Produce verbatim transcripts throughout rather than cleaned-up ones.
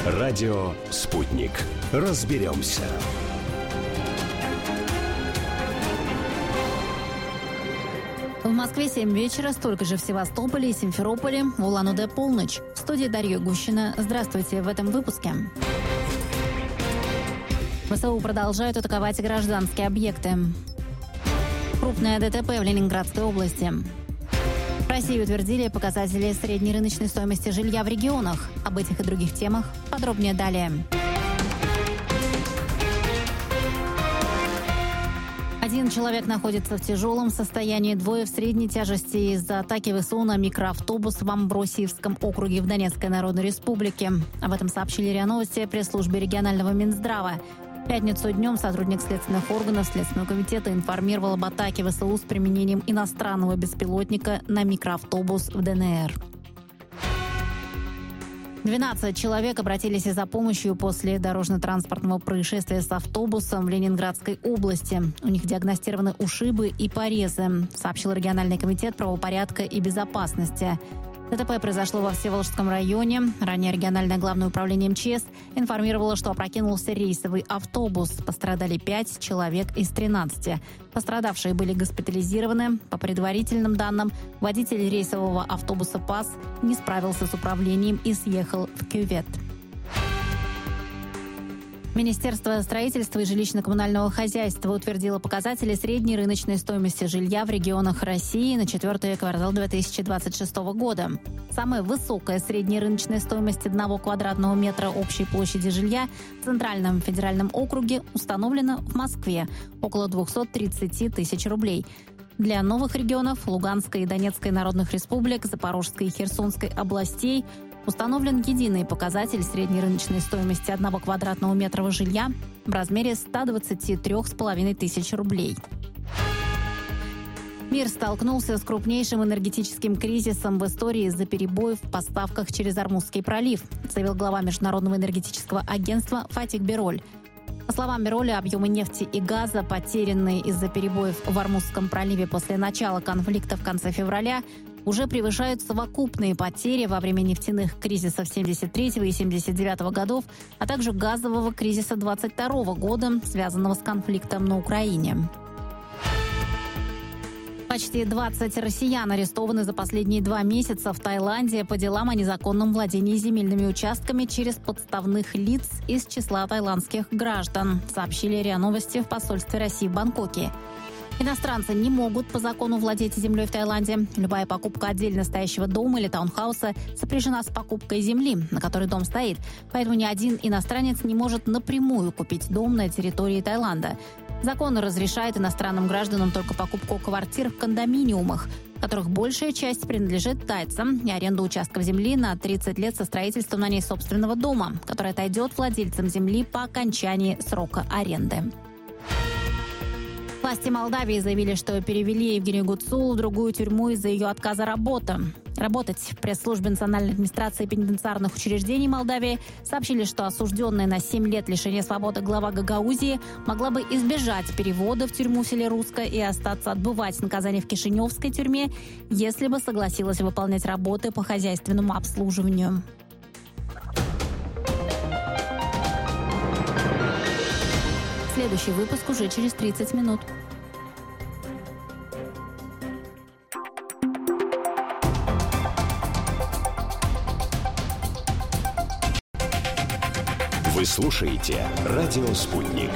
Радио «Спутник». Разберемся. В Москве семь вечера, столько же в Севастополе и Симферополе, в Улан-Удэ полночь. В студии Дарья Гущина. Здравствуйте в этом выпуске. ВСУ продолжают атаковать гражданские объекты. Крупное ДТП в Ленинградской области. В России утвердили показатели средней рыночной стоимости жилья в регионах. Об этих и других темах подробнее далее. Один человек находится в тяжелом состоянии, двое в средней тяжести из-за атаки ВСУ на микроавтобус в Амбросиевском округе в Донецкой Народной Республике. Об этом сообщили РИА Новости пресс-службе регионального Минздрава. В пятницу днем сотрудник следственных органов Следственного комитета информировал об атаке ВСУ с применением иностранного беспилотника на микроавтобус в ДНР. двенадцать человек обратились за помощью после дорожно-транспортного происшествия с автобусом в Ленинградской области. У них диагностированы ушибы и порезы, сообщил региональный комитет правопорядка и безопасности. ДТП произошло во Всеволожском районе. Ранее региональное главное управление МЧС информировало, что опрокинулся рейсовый автобус. Пострадали пять человек из тринадцати. Пострадавшие были госпитализированы. По предварительным данным, водитель рейсового автобуса ПАС не справился с управлением и съехал в кювет. Министерство строительства и жилищно-коммунального хозяйства утвердило показатели средней рыночной стоимости жилья в регионах России на четвертый квартал две тысячи двадцать шестого года. Самая высокая средняя рыночная стоимость одного квадратного метра общей площади жилья в Центральном федеральном округе установлена в Москве – около двести тридцать тысяч рублей. Для новых регионов Луганской и Донецкой народных республик, Запорожской и Херсонской областей установлен единый показатель средней рыночной стоимости одного квадратного метра жилья в размере ста двадцати трёх с половиной тысяч рублей. Мир столкнулся с крупнейшим энергетическим кризисом в истории из-за перебоев в поставках через Ормузский пролив, заявил глава Международного энергетического агентства Фатих Бироль. По словам Бироля, объемы нефти и газа, потерянные из-за перебоев в Ормузском проливе после начала конфликта в конце февраля, уже превышают совокупные потери во время нефтяных кризисов семьдесят третьего и семьдесят девятого годов, а также газового кризиса двадцать второго года, связанного с конфликтом на Украине. Почти двадцать россиян арестованы за последние два месяца в Таиланде по делам о незаконном владении земельными участками через подставных лиц из числа таиландских граждан, сообщили РИА Новости в посольстве России в Бангкоке. Иностранцы не могут по закону владеть землей в Таиланде. Любая покупка отдельно стоящего дома или таунхауса сопряжена с покупкой земли, на которой дом стоит. Поэтому ни один иностранец не может напрямую купить дом на территории Таиланда. Закон разрешает иностранным гражданам только покупку квартир в кондоминиумах, которых большая часть принадлежит тайцам, и аренду участков земли на тридцать лет со строительством на ней собственного дома, который отойдет владельцам земли по окончании срока аренды. Власти Молдавии заявили, что перевели Евгению Гуцул в другую тюрьму из-за ее отказа работы. работать. В пресс-службе Национальной администрации пенитенциарных учреждений Молдавии сообщили, что осужденная на семь лет лишения свободы глава Гагаузии могла бы избежать перевода в тюрьму Селерусска и остаться отбывать наказание в Кишиневской тюрьме, если бы согласилась выполнять работы по хозяйственному обслуживанию. Следующий выпуск уже через тридцать минут. Вы слушаете «Радио Спутник».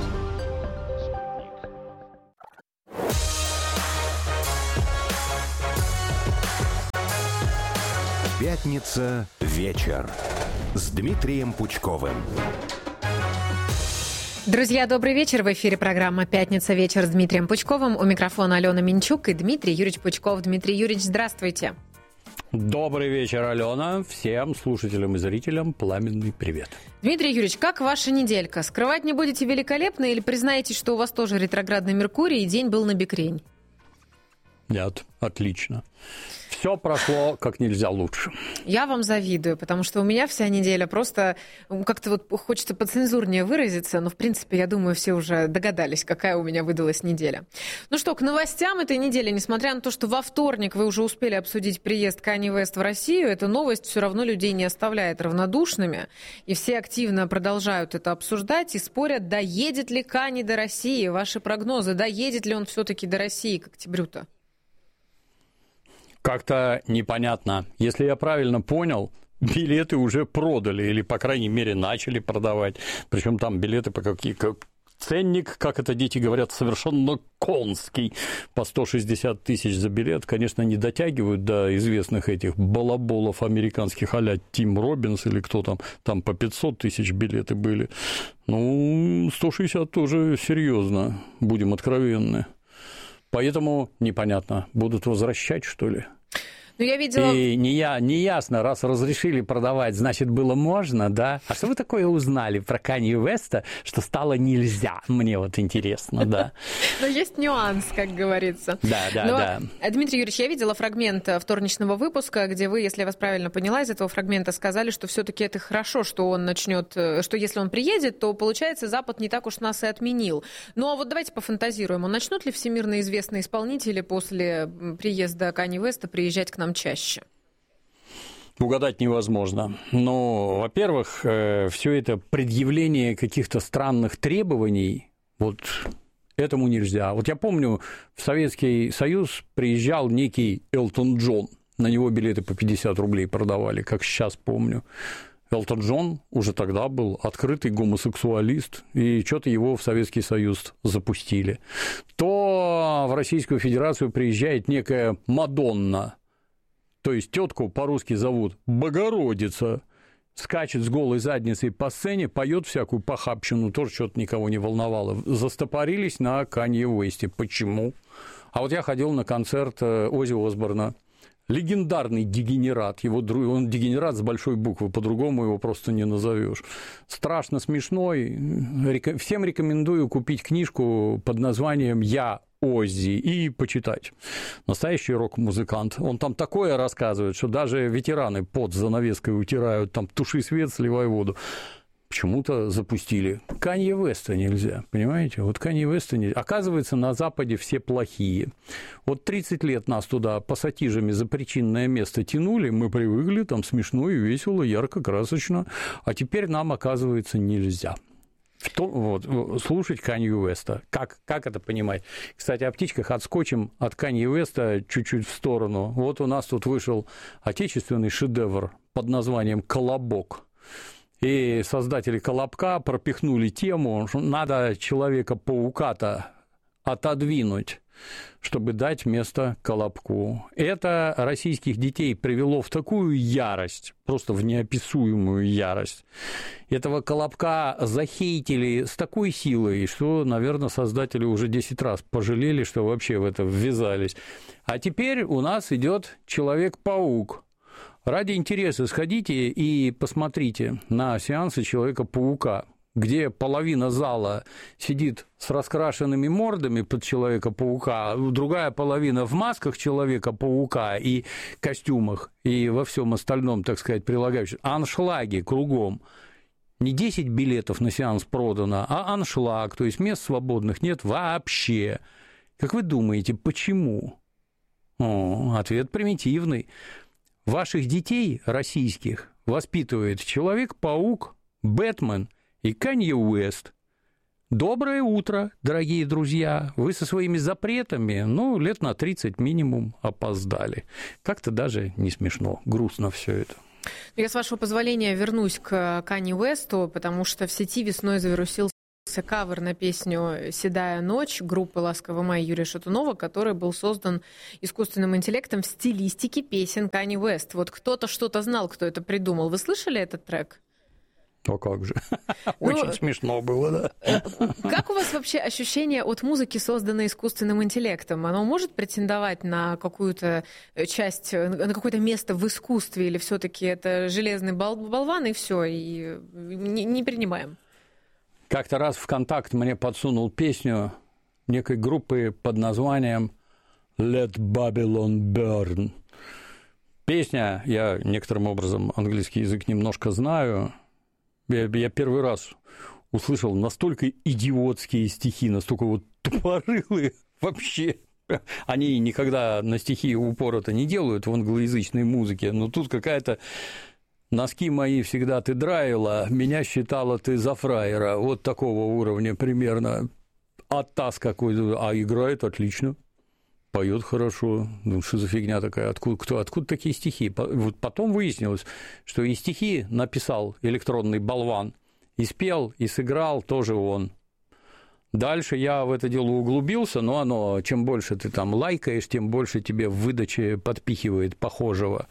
Пятница. Вечер. С Дмитрием Пучковым. Друзья, добрый вечер. В эфире программа «Пятница. Вечер» с Дмитрием Пучковым. У микрофона Алена Минчук и Дмитрий Юрьевич Пучков. Дмитрий Юрьевич, здравствуйте. Добрый вечер, Алена. Всем слушателям и зрителям пламенный привет. Дмитрий Юрьевич, как ваша неделька? Скрывать не будете великолепно или признаетесь, что у вас тоже ретроградный Меркурий и день был набекрень? Нет, отлично. все прошло как нельзя лучше. Я вам завидую, потому что у меня вся неделя просто как-то вот хочется поцензурнее выразиться, но, в принципе, я думаю, все уже догадались, какая у меня выдалась неделя. Ну что, к новостям этой недели, несмотря на то, что во вторник вы уже успели обсудить приезд Канье Уэст в Россию, эта новость все равно людей не оставляет равнодушными, и все активно продолжают это обсуждать и спорят, доедет ли Канье до России. Ваши прогнозы, доедет ли он все-таки до России к октябрю-то? Как-то непонятно. Если я правильно понял, билеты уже продали, или, по крайней мере, начали продавать. Причем там билеты по какие ценник, как это дети говорят, совершенно конский, по сто шестьдесят тысяч за билет. Конечно, не дотягивают до известных этих балаболов американских а-ля Тим Робинс или кто там, там по пятьсот тысяч билеты были. Ну, сто шестьдесят тоже серьезно, будем откровенны. Поэтому непонятно, будут возвращать, что ли? Ну, я видела... И не, я, не ясно, раз разрешили продавать, значит, было можно, да? А что вы такое узнали про Канье Уэста, что стало нельзя? Мне вот интересно, да. Но есть нюанс, как говорится. Да, да, да. Дмитрий Юрьевич, я видела фрагмент вторничного выпуска, где вы, если я вас правильно поняла, из этого фрагмента сказали, что все-таки это хорошо, что он начнет, что если он приедет, то, получается, Запад не так уж нас и отменил. Ну, а вот давайте пофантазируем. Он начнут ли всемирно известные исполнители после приезда Канье Уэста приезжать к нам чаще? Угадать невозможно. Но, во-первых, все это предъявление каких-то странных требований, вот этому нельзя. Вот я помню, в Советский Союз приезжал некий Элтон Джон, на него билеты по пятьдесят рублей продавали, как сейчас помню. Элтон Джон уже тогда был открытый гомосексуалист, и что-то его в Советский Союз запустили. То в Российскую Федерацию приезжает некая Мадонна, то есть тетку по-русски зовут Богородица, скачет с голой задницей по сцене, поет всякую похабщину, тоже что-то никого не волновало. Застопорились на Канье Уэсте. Почему? А вот я ходил на концерт Оззи Осборна. Легендарный дегенерат. Его, он дегенерат с большой буквы, по-другому его просто не назовешь. Страшно смешной. Всем рекомендую купить книжку под названием «Я Оззи» и почитать. Настоящий рок-музыкант. Он там такое рассказывает, что даже ветераны под занавеской утирают, там туши свет, сливай воду. Почему-то запустили. Канье Уэста нельзя, понимаете? Вот Канье Уэста нельзя. Оказывается, на Западе все плохие. Вот тридцать лет нас туда пассатижами за причинное место тянули, мы привыкли, там смешно и весело, ярко, красочно, а теперь нам, оказывается, нельзя. Вот, слушать Канье Уэста. Как, как это понимать? Кстати, о птичках отскочим от Канье Уэста чуть-чуть в сторону. Вот у нас тут вышел отечественный шедевр под названием «Колобок». И создатели «Колобка» пропихнули тему, что надо Человека-паука-то отодвинуть, чтобы дать место Колобку. Это российских детей привело в такую ярость, просто в неописуемую ярость. Этого Колобка захейтили с такой силой, что, наверное, создатели уже десять раз пожалели, что вообще в это ввязались. А теперь у нас идет Человек-паук. Ради интереса сходите и посмотрите на сеансы Человека-паука, где половина зала сидит с раскрашенными мордами под Человека-паука, а другая половина в масках Человека-паука и костюмах, и во всем остальном, так сказать, прилагающем. Аншлаги кругом. Не десять билетов на сеанс продано, а аншлаг, то есть мест свободных нет вообще. Как вы думаете, почему? О, ответ примитивный. Ваших детей российских воспитывает Человек-паук, Бэтмен и Канье Уэст. Доброе утро, дорогие друзья. Вы со своими запретами, ну, лет на тридцать минимум опоздали. Как-то даже не смешно, грустно все это. Я, с вашего позволения, вернусь к Канье Уэсту, потому что в сети весной завирусился кавер на песню «Седая ночь» группы «Ласковый май» Юрия Шатунова, который был создан искусственным интеллектом в стилистике песен Канье Уэст. Вот кто-то что-то знал, кто это придумал. Вы слышали этот трек? А как же. Очень ну, смешно было, да. Как у вас вообще ощущение от музыки, созданной искусственным интеллектом? Оно может претендовать на какую-то часть, на какое-то место в искусстве, или все-таки это железный бол- болван и все, и не, не принимаем? Как-то раз ВКонтакт мне подсунул песню некой группы под названием «Let Babylon Burn». Песня, я некоторым образом английский язык немножко знаю. Я, я первый раз услышал настолько идиотские стихи, настолько вот тупорылые вообще. Они никогда на стихи упора-то не делают в англоязычной музыке, но тут какая-то «Носки мои всегда ты драила, меня считала ты за фраера». Вот такого уровня примерно. Оттас какой-то, а играет отлично. Поет хорошо. Ну, что за фигня такая? Откуда, кто, откуда такие стихи? Вот потом выяснилось, что и стихи написал электронный болван, и спел, и сыграл тоже он. Дальше я в это дело углубился, но оно, чем больше ты там лайкаешь, тем больше тебе в выдаче подпихивает похожего.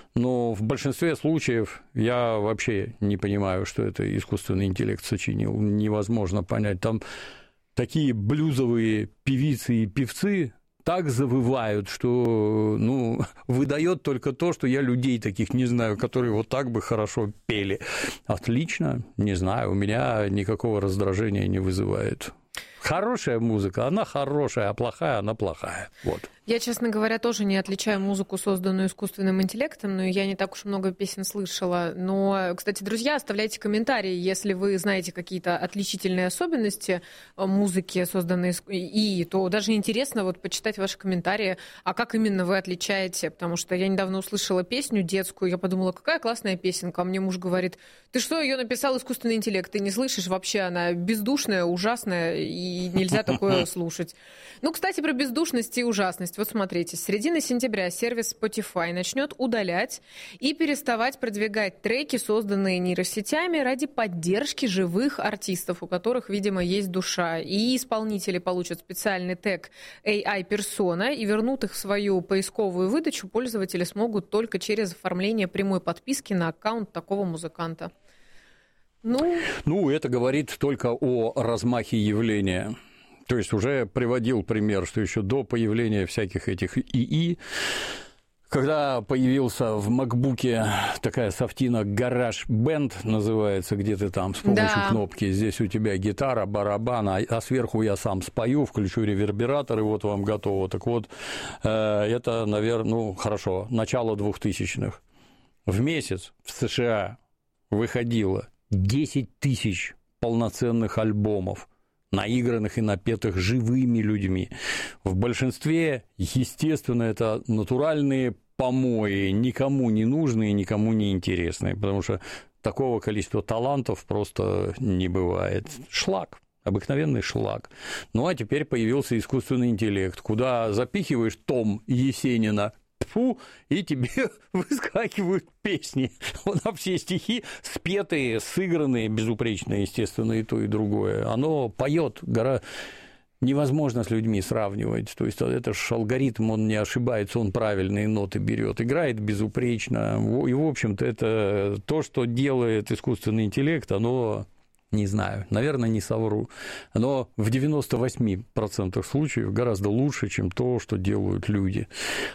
Но в большинстве случаев я вообще не понимаю, что это искусственный интеллект сочинил. Невозможно понять. Там такие блюзовые певицы и певцы так завывают, что, ну, выдает только то, что я людей таких не знаю, которые вот так бы хорошо пели. Отлично, не знаю, у меня никакого раздражения не вызывает. Хорошая музыка, она хорошая, а плохая, она плохая. Вот. Я, честно говоря, тоже не отличаю музыку, созданную искусственным интеллектом, но я не так уж много песен слышала. Но, кстати, друзья, оставляйте комментарии, если вы знаете какие-то отличительные особенности музыки, созданной ИИ, то даже интересно вот почитать ваши комментарии, а как именно вы отличаете, потому что я недавно услышала песню детскую, я подумала, какая классная песенка, а мне муж говорит, ты что, ее написал искусственный интеллект, ты не слышишь вообще, она бездушная, ужасная, и нельзя такое слушать. Ну, кстати, про бездушность и ужасность. Вот смотрите, с середины сентября сервис Spotify начнет удалять и переставать продвигать треки, созданные нейросетями ради поддержки живых артистов, у которых, видимо, есть душа. И исполнители получат специальный тег эй ай-персона и вернут их в свою поисковую выдачу. Пользователи смогут только через оформление прямой подписки на аккаунт такого музыканта. Ну... ну, это говорит только о размахе явления. То есть уже приводил пример, что еще до появления всяких этих ИИ, когда появился в макбуке такая софтина GarageBand называется, где ты там с помощью да. кнопки, здесь у тебя гитара, барабан, а, а сверху я сам спою, включу ревербератор, и вот вам готово. Так вот, э, это, наверное, ну, хорошо, начало двухтысячных. В месяц в США выходило десять тысяч полноценных альбомов, наигранных и напетых живыми людьми. В большинстве, естественно, это натуральные помои, никому не нужные, никому не интересные, потому что такого количества талантов просто не бывает. Шлак. Обыкновенный шлак. Ну, а теперь появился искусственный интеллект, куда запихиваешь том Есенина, фу, и тебе выскакивают песни. На все стихи спетые, сыгранные, безупречные, естественно, и то, и другое. Оно поет, гора... невозможно с людьми сравнивать. То есть это же алгоритм, он не ошибается, он правильные ноты берет, играет безупречно. И, в общем-то, это то, что делает искусственный интеллект, оно... не знаю, наверное, не совру, но в девяноста восьми процентах случаев гораздо лучше, чем то, что делают люди.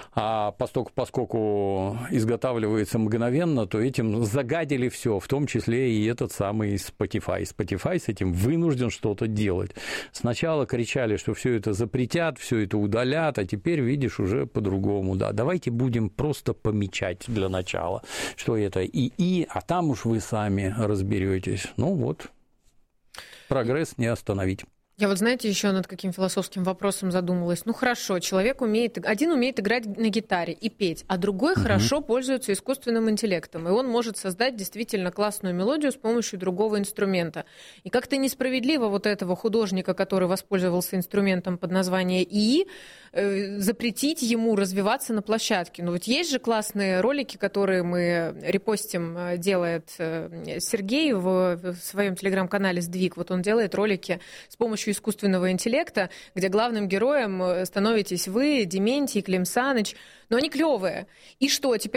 А поскольку, поскольку изготавливается мгновенно, то этим загадили все, в том числе и этот самый Spotify. Spotify с этим вынужден что-то делать. Сначала кричали, что все это запретят, все это удалят, а теперь, видишь, уже по-другому. Да, давайте будем просто помечать для начала, что это ИИ, а там уж вы сами разберетесь. Ну вот. Прогресс не остановить. Я вот, знаете, еще над каким философским вопросом задумалась. Ну, хорошо, человек умеет... Один умеет играть на гитаре и петь, а другой угу. хорошо пользуется искусственным интеллектом, и он может создать действительно классную мелодию с помощью другого инструмента. И как-то несправедливо вот этого художника, который воспользовался инструментом под названием ИИ, э, запретить ему развиваться на площадке. Ну, вот есть же классные ролики, которые мы репостим, делает Сергей в, в своем телеграм-канале «Сдвиг». Вот он делает ролики с помощью искусственного интеллекта, где главным героем становитесь вы, Дементий, Клим Саныч, но они клевые. И что, теперь